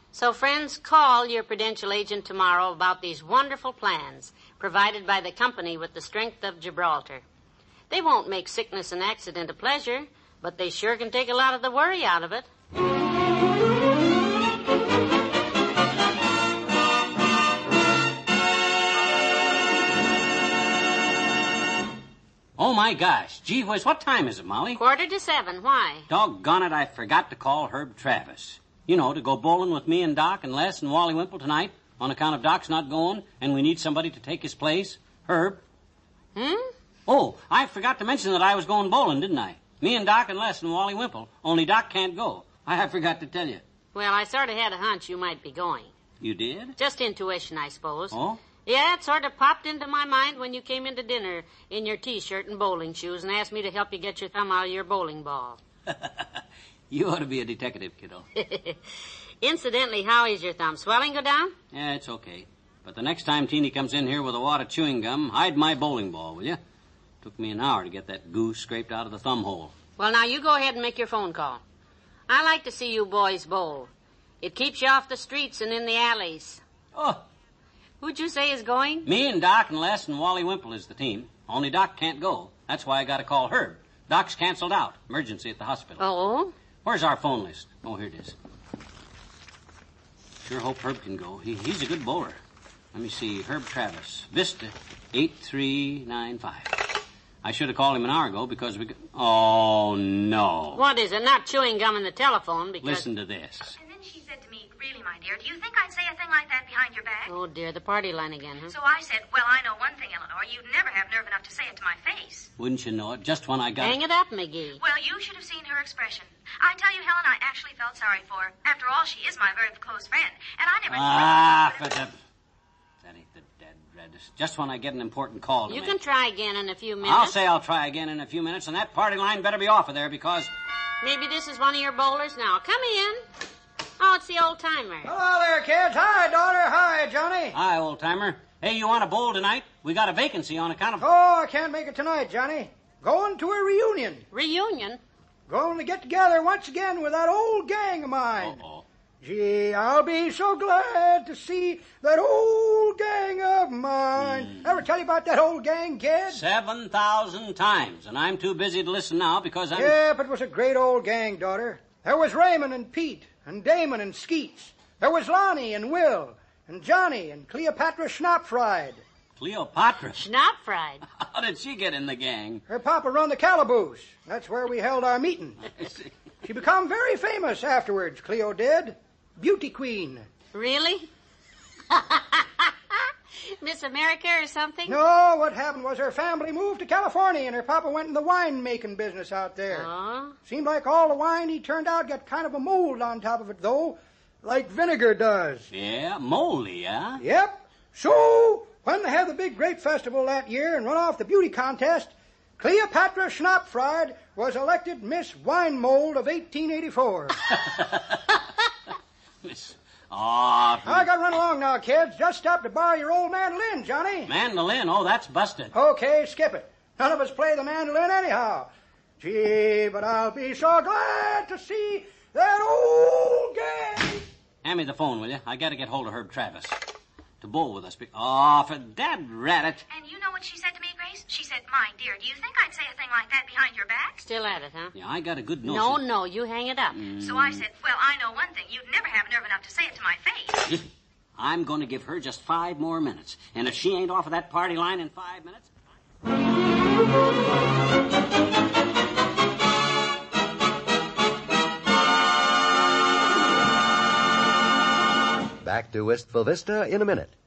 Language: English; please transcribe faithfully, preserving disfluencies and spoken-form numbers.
So, friends, call your Prudential agent tomorrow about these wonderful plans provided by the company with the strength of Gibraltar. They won't make sickness and accident a pleasure, but they sure can take a lot of the worry out of it. Oh, my gosh. Gee whiz, what time is it, Molly? Quarter to seven. Why? Doggone it, I forgot to call Herb Travis. You know, to go bowling with me and Doc and Les and Wally Wimple tonight on account of Doc's not going, and we need somebody to take his place. Herb. Hmm? Oh, I forgot to mention that I was going bowling, didn't I? Me and Doc and Les and Wally Wimple. Only Doc can't go. I forgot to tell you. Well, I sort of had a hunch you might be going. You did? Just intuition, I suppose. Oh? Yeah, it sort of popped into my mind when you came into dinner in your T-shirt and bowling shoes and asked me to help you get your thumb out of your bowling ball. You ought to be a detective, kiddo. Incidentally, how is your thumb? Swelling go down? Yeah, it's okay. But the next time Teeny comes in here with a wad of chewing gum, hide my bowling ball, will you? Took me an hour to get that goose scraped out of the thumb hole. Well, now, you go ahead and make your phone call. I like to see you boys bowl. It keeps you off the streets and in the alleys. Oh. Who'd you say is going? Me and Doc and Les and Wally Wimple is the team. Only Doc can't go. That's why I got to call Herb. Doc's canceled out. Emergency at the hospital. Oh? Where's our phone list? Oh, here it is. Sure hope Herb can go. He, he's a good bowler. Let me see. Herb Travis. Vista, eight three nine five. I should have called him an hour ago because we... Oh, no. What is it? Not chewing gum in the telephone because... Listen to this. And then she said to me, really, my dear, do you think I'd say a thing like that behind your back? Oh, dear, the party line again, huh? So I said, well, I know one thing, Eleanor. You'd never have nerve enough to say it to my face. Wouldn't you know it? Just when I got... Hang it up, McGee. Well, you should have seen her expression. I tell you, Helen, I actually felt sorry for her. After all, she is my very close friend. And I never... Ah, for the... That ain't the dead reddest. Just when I get an important call to You make. can try again in a few minutes. I'll say I'll try again in a few minutes, and that party line better be off of there because... Maybe this is one of your bowlers now. Come in. Oh, it's the old-timer. Hello there, kids. Hi, daughter. Hi, Johnny. Hi, old-timer. Hey, you want to bowl tonight? We got a vacancy on account of... Oh, I can't make it tonight, Johnny. Going to a reunion. Reunion? Going to get together once again with that old gang of mine. Uh-oh. Gee, I'll be so glad to see that old gang of mine. Mm. Ever tell you about that old gang, kid? Seven thousand times, and I'm too busy to listen now because I'm... Yep, it was a great old gang, daughter. There was Raymond and Pete, and Damon and Skeets. There was Lonnie and Will, and Johnny and Cleopatra Schnapfried. Cleopatra? Schnapfried? How did she get in the gang? Her papa run the calaboose. That's where we held our meeting. She become very famous afterwards, Cleo did. Beauty queen. Really? Miss America or something? No, what happened was her family moved to California and her papa went in the wine-making business out there. Oh? Seemed like all the wine he turned out got kind of a mold on top of it, though, like vinegar does. Yeah, moldy, huh? Yep. So, when they had the big grape festival that year and run off the beauty contest, Cleopatra Schnapfried was elected Miss Wine Mold of eighteen eighty-four. Miss... Oh, I gotta run along now, kids. Just stop to borrow your old mandolin, Johnny. Mandolin? Oh, that's busted. Okay, skip it. None of us play the mandolin anyhow. Gee, but I'll be so glad to see that old gang. Hand me the phone, will you? I gotta get hold of Herb Travis. To bowl with us. Be- oh, for dad rat it. And you know what she said to me, Grace? She said, my dear, do you think I'd say a thing like that behind your back? Still at it, huh? Yeah, I got a good notion. No, no, you hang it up. Mm. So I said, well, I know one thing. You'd never have nerve enough to say it to my face. I'm going to give her just five more minutes. And if she ain't off of that party line in five minutes... Back to Wistful Vista in a minute.